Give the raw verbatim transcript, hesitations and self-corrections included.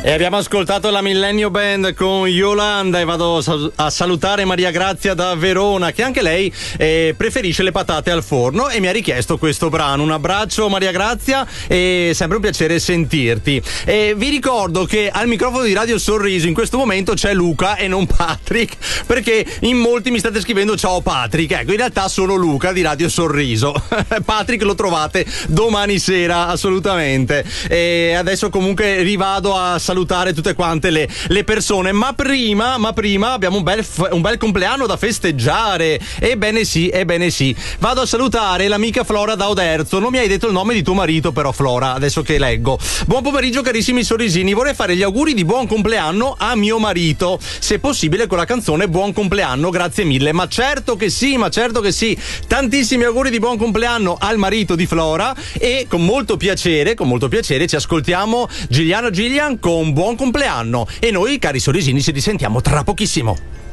E abbiamo ascoltato la Millennium Band con Yolanda e vado a salutare Maria Grazia da Verona, che anche lei eh, preferisce le patate al forno e mi ha richiesto questo brano. Un abbraccio Maria Grazia e sempre un piacere sentirti. E vi ricordo che al microfono di Radio Sorriso in questo momento c'è Luca e non Patrick, perché in molti mi state scrivendo ciao Patrick. Ecco, in realtà sono Luca di Radio Sorriso. Patrick lo trovate domani sera assolutamente. E adesso comunque rivado a salutare tutte quante le, le persone, ma prima, ma prima abbiamo un bel, un bel compleanno da festeggiare. Ebbene sì, ebbene sì. Vado a salutare l'amica Flora da Oderzo. Non mi hai detto il nome di tuo marito però, Flora, adesso che leggo. Buon pomeriggio carissimi sorrisini, vorrei fare gli auguri di buon compleanno a mio marito, se possibile con la canzone Buon compleanno, grazie mille. Ma certo che sì, ma certo che sì. Tantissimi auguri di buon compleanno al marito di Flora e con molto piacere, con molto piacere ci ascoltiamo Giuliano Gillian con Buon compleanno e noi cari sorrisini ci risentiamo tra pochissimo.